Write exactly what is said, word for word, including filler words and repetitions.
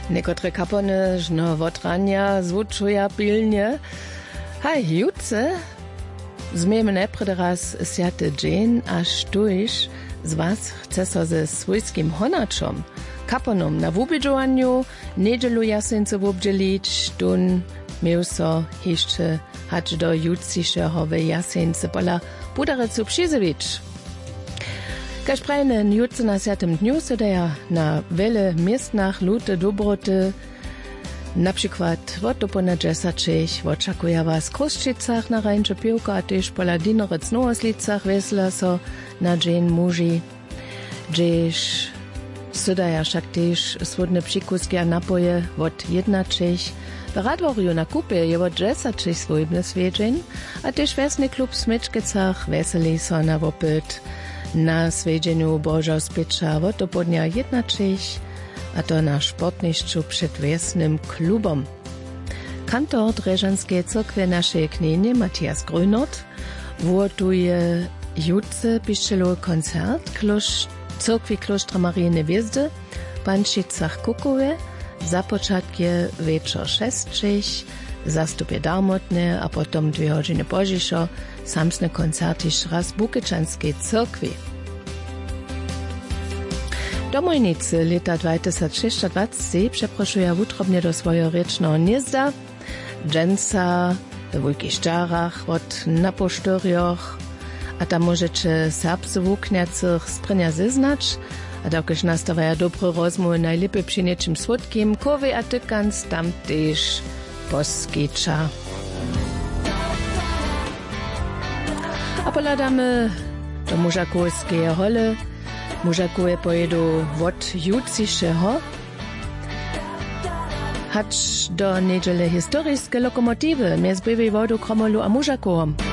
Niekotre kapony żno wotrania zwuczuja pilnie. Hej, jutce zmiemy najpierw raz siaty dzień, aż tuż z was chce so ze swojskim honaczom, kaponom na wubidżowaniu, niedzielu jasynce wubdzielić, tun miał so jeszcze hać do jutrzejszego jasynce pola budarecu przyzewicz. Kaž prajne jutce na siatym dniu se daja na wiele miestnach lute dobroty, na przykład od dopona dżesaczych, oczakuje was w Kruszczycach na Rajncze Piłka, a też pola Dinorec Nooslicach wesela so na dzień muži, gdzieś se daja však też swodne przykuski a napoje od jednaczych. W Radworju na kupie je od dżesaczych swojbne swiedzień, a też wesny klub w Smyczkicach weseli so na wopyt na swiedzieniu Boża Spicza od dopodnia jednaczych, a to na sportniszczu przed wiesnym klubom. Kantor Dreżanskiej Cyrkwy naszej knienie Matthias Grünert wotuje jutce piszczelu koncert klosz, Cyrkwi Klostra Marii Niewiezdy w Pančicach Kukowie, za początkie wieczór szestrzych, zastupie darmotne, a potom dwie godziny pożiszo, samsne koncerty raz Bukyczanskiej Cyrkwi. Domojnicy lata dwa tysiące dwadzieścia przeproszują utrobnie do swojego rycznego gniezda, dżęca w Wujkich Szczarach, od Naposztorioch, a tam możecie serbscy włókniacych sprynia zeznać, a dokiż nastawają dobre rozmowy najlepiej przy nieczym słodkim, kowy a tykans tam też poskicza. A poladamy do mużakowskiej hole. Mużakowie pojedą od jutrzejszego, hacz do niedziele historyczne lokomotywy między Bywej Wodą, Kromolu a Mużakowem.